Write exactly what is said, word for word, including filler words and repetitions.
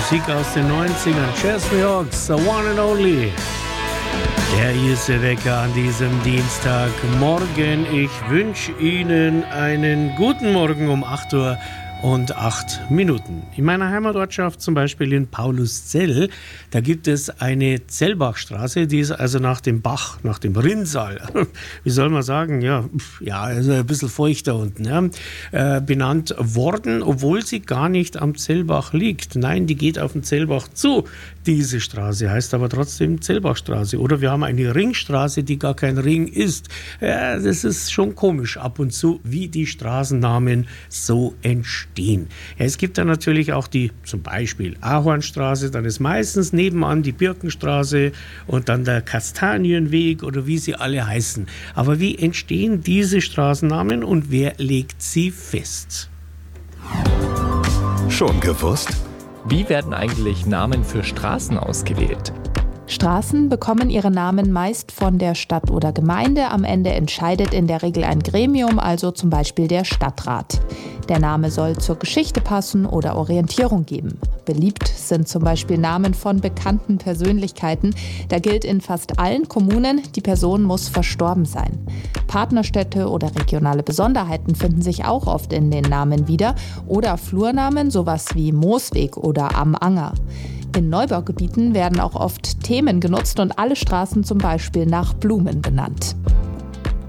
Musik aus den neunzigern. Chesney Hawkes, The One and Only. Der hier ist der Wecker an diesem Dienstagmorgen. Ich wünsche Ihnen einen guten Morgen um acht Uhr und acht Minuten. In meiner Heimatortschaft, zum Beispiel in Pauluszell, da gibt es eine Zellbachstraße, die ist also nach dem Bach, nach dem Rinnsal, wie soll man sagen, ja, ja, also ein bisschen feuchter unten, ja, äh, benannt worden, obwohl sie gar nicht am Zellbach liegt. Nein, die geht auf den Zellbach zu. Diese Straße heißt aber trotzdem Zellbachstraße. Oder wir haben eine Ringstraße, die gar kein Ring ist. Ja, das ist schon komisch ab und zu, wie die Straßennamen so entstehen. Ja, es gibt dann natürlich auch die, zum Beispiel Ahornstraße, dann ist meistens nebenan die Birkenstraße und dann der Kastanienweg oder wie sie alle heißen. Aber wie entstehen diese Straßennamen und wer legt sie fest? Schon gewusst? Wie werden eigentlich Namen für Straßen ausgewählt? Straßen bekommen ihre Namen meist von der Stadt oder Gemeinde. Am Ende entscheidet in der Regel ein Gremium, also zum Beispiel der Stadtrat. Der Name soll zur Geschichte passen oder Orientierung geben. Beliebt sind zum Beispiel Namen von bekannten Persönlichkeiten. Da gilt in fast allen Kommunen, die Person muss verstorben sein. Partnerstädte oder regionale Besonderheiten finden sich auch oft in den Namen wieder. Oder Flurnamen, sowas wie Moosweg oder Am Anger. In Neubaugebieten werden auch oft Themen genutzt und alle Straßen zum Beispiel nach Blumen benannt.